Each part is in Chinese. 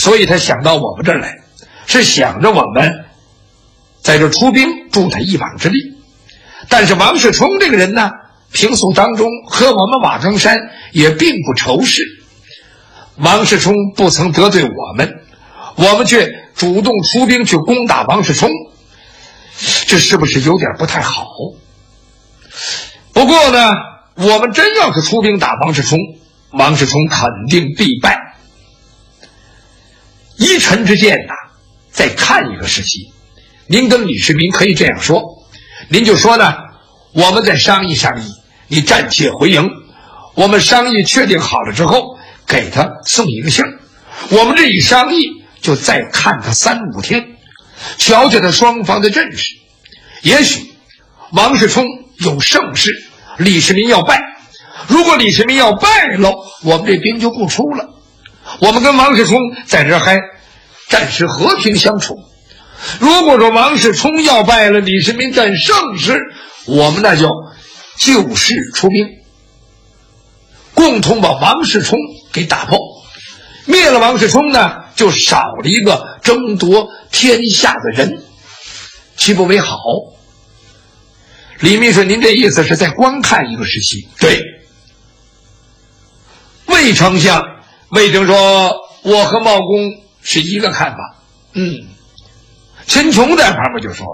所以他想到我们这儿来，是想着我们在这出兵助他一膀之力。但是王世充这个人呢，平素当中和我们瓦岗山也并不仇视。王世充不曾得罪我们，我们却主动出兵去攻打王世充，这是不是有点不太好？不过呢，我们真要是出兵打王世充，王世充肯定必败。依臣之见呐，再看一个时期，您跟李世民可以这样说，您就说呢，我们再商议商议，你暂且回营，我们商议确定好了之后，给他送一个信儿。我们这一商议，就再看他3、5天，瞧瞧他双方的阵势。也许王世充有胜势，李世民要败。如果李世民要败了，我们这兵就不出了。我们跟王世充在这还暂时和平相处。如果说王世充要败了，李世民占胜势，我们那就就势出兵，共同把王世充给打破。灭了王世充呢，就少了一个争夺天下的人，岂不为好？李秘书，您这意思是在观看一个时期？对。魏丞相，魏征说，我和茂公是一个看法。秦琼在旁边就说，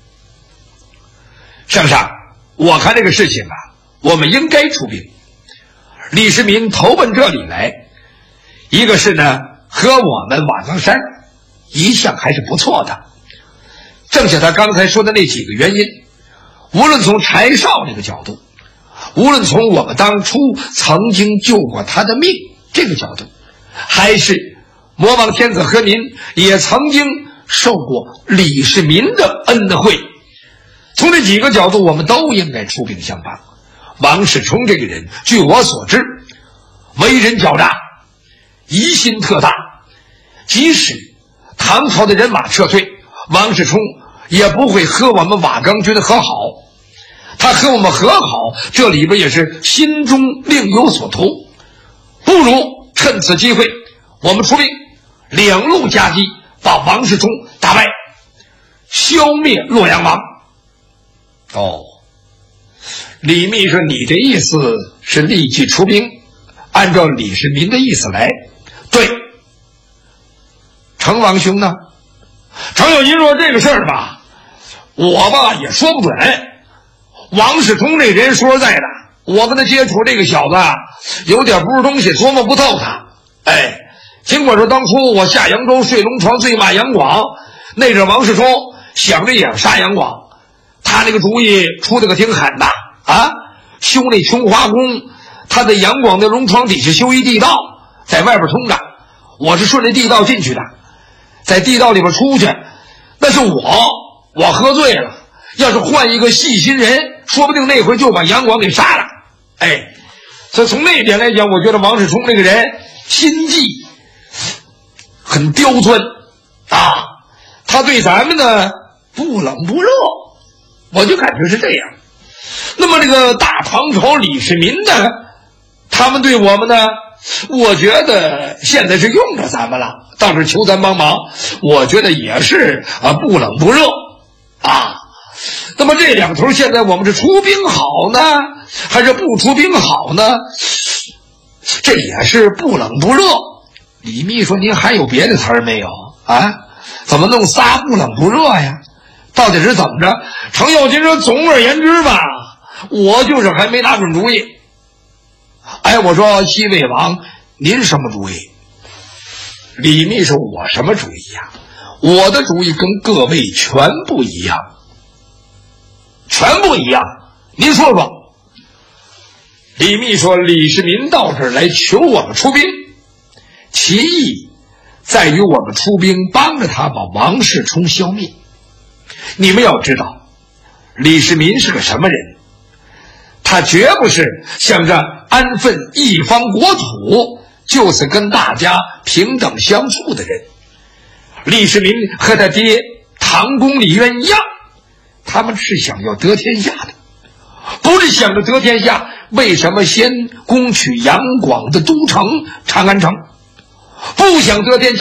圣上，我看这个事情啊，我们应该出兵。李世民投奔这里来，一个是呢，和我们瓦岗山一向还是不错的，正像他刚才说的那几个原因，无论从柴少这个角度，无论从我们当初曾经救过他的命这个角度，还是魔王天子和您也曾经受过李世民的恩惠，从这几个角度我们都应该出兵相帮。王世充这个人，据我所知，为人狡诈，疑心特大，即使唐朝的人马撤退，王世充也不会和我们瓦岗军和好。他和我们和好，这里边也是心中另有所图。不如趁此机会，我们出兵两路夹击，把王世充打败，消灭洛阳王。李秘书，你的意思是立即出兵，按照李世民的意思来？对。成王兄呢？程咬金说，这个事儿吧，我吧也说不准。王世充这人说实在的，我跟他接触，这个小子有点不是东西，琢磨不透他。尽管说当初我下扬州睡龙床醉骂杨广，那阵王世充想着也要杀杨广，他那个主意出的可挺狠的啊！修那琼华宫，他在杨广的龙床底下修一地道，在外边通着，我是顺着地道进去的，在地道里边出去，那是我喝醉了，要是换一个细心人，说不定那会儿就把杨广给杀了。所以从那点来讲，我觉得王世充这个人心计很刁钻啊，他对咱们呢不冷不热，我就感觉是这样。那么这个大唐朝李世民呢，他们对我们呢，我觉得现在是用着咱们了，倒是求咱帮忙，我觉得也是不冷不热啊。那么这两头现在我们是出兵好呢，还是不出兵好呢？这也是不冷不热。李秘书，您还有别的词儿没有啊？怎么弄仨不冷不热呀？到底是怎么着？程咬金说，总而言之吧，我就是还没拿准主意。我说西魏王，您什么主意？李秘书，我什么主意呀？我的主意跟各位全不一样。全不一样，您说说。李密说，李世民到这儿来求我们出兵，其意在于我们出兵帮着他把王世充消灭。你们要知道，李世民是个什么人？他绝不是想着安分一方国土，就是跟大家平等相处的人。李世民和他爹唐公李渊一样，他们是想要得天下的，不是想着得天下，为什么先攻取杨广的都城长安城？不想得天下